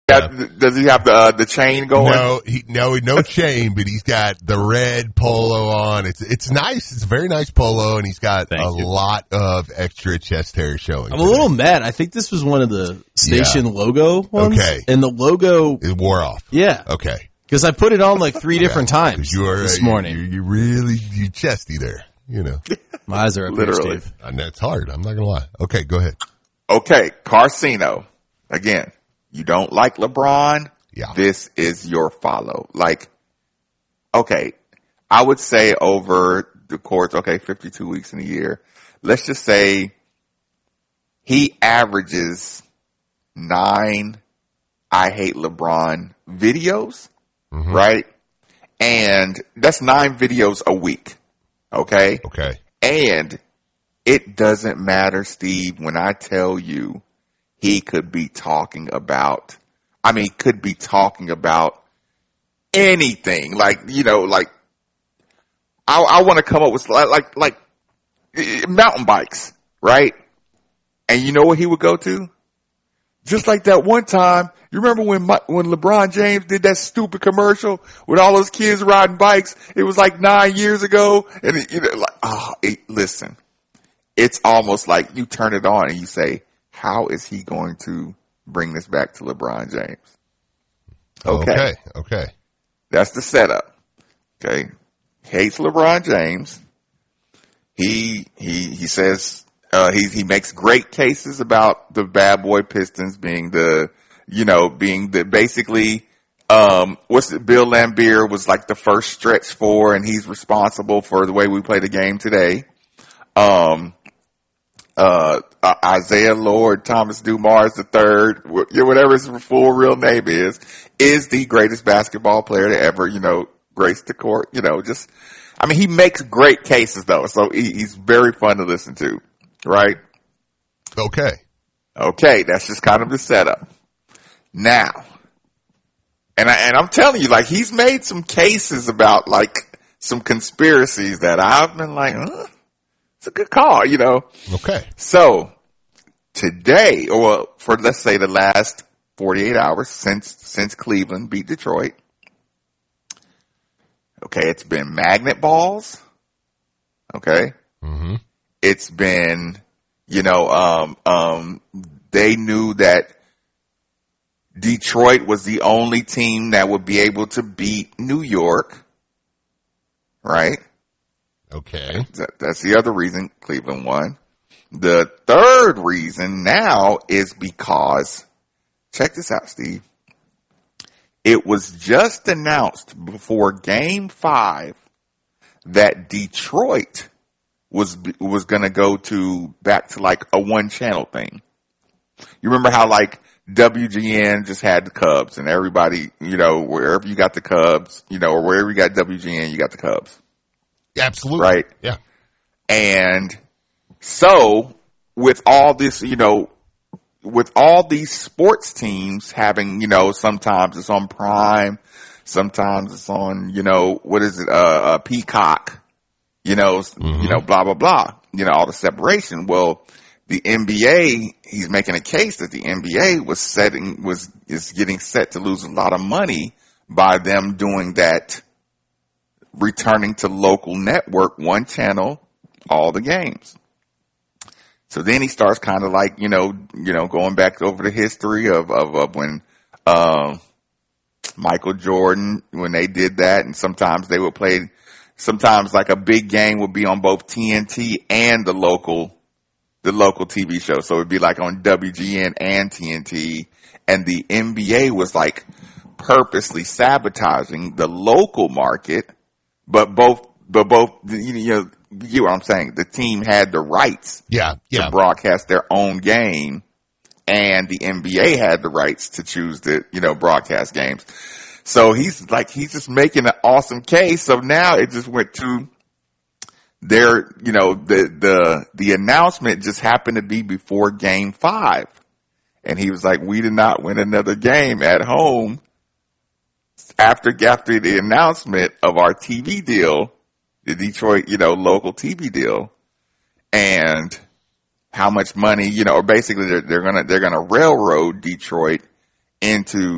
Does he have the chain going? No chain, but he's got the red polo on. It's nice. It's a very nice polo, and he's got lot of extra chest hair showing. I'm a little mad. I think this was one of the station logo ones. Okay. And the logo... It wore off. Yeah. Okay. Because I put it on like 3 different times this morning. You really chesty there, My eyes are up here, Steve. And that's hard. I'm not going to lie. Okay, go ahead. Okay, Carcino. Again, you don't like LeBron. Yeah. This is your follow. Okay, I would say over the course, 52 weeks in a year, let's just say he averages 9 I Hate LeBron videos, right? And that's 9 videos a week, okay? Okay. And it doesn't matter, Steve, when I tell you he could be talking about anything. I want to come up with like mountain bikes, right? And you know what he would go to? Just like that one time, you remember when LeBron James did that stupid commercial with all those kids riding bikes? It was like 9 years ago. And listen, it's almost like you turn it on and you say, how is he going to bring this back to LeBron James? Okay. That's the setup. Okay. Hates LeBron James. He says, he makes great cases about the bad boy Pistons being basically, Bill Laimbeer was like the first stretch 4 and he's responsible for the way we play the game today. Isaiah Lord, Thomas Dumars III, whatever his full real name is the greatest basketball player to ever, grace the court, he makes great cases though, so he's very fun to listen to, right? Okay, that's just kind of the setup. Now, and I'm telling you, he's made some cases about, some conspiracies that I've been like, it's a good call, Okay. So, today, or for let's say the last 48 hours since Cleveland beat Detroit, okay, it's been magnet balls, okay? Mm-hmm. It's been, they knew that Detroit was the only team that would be able to beat New York, right? Okay. That's the other reason Cleveland won. The third reason now is because, check this out, Steve. It was just announced before Game 5 that Detroit was going to go back to a one channel thing. You remember how WGN just had the Cubs and everybody, wherever you got the Cubs, or wherever you got WGN, you got the Cubs. Absolutely. Right? Yeah. And so with all this, with all these sports teams having, sometimes it's on Prime, sometimes it's on, Peacock, blah, blah, blah, all the separation. Well, the NBA, he's making a case that the NBA is getting set to lose a lot of money by them doing that, returning to local network, one channel, all the games. So then he starts kind of going back over the history of when, Michael Jordan, when they did that, and sometimes they would play, sometimes a big game would be on both TNT and the local TV show. So it'd be on WGN and TNT, and the NBA was purposely sabotaging the local market, but both, you get what I'm saying? The team had the rights to broadcast their own game, and the NBA had the rights to choose to, broadcast games. So he's just making an awesome case. So now it just went to their, the announcement just happened to be before Game 5. And he was like, we did not win another game at home after the announcement of our TV deal, the Detroit, local TV deal, and how much money, or basically they're gonna railroad Detroit into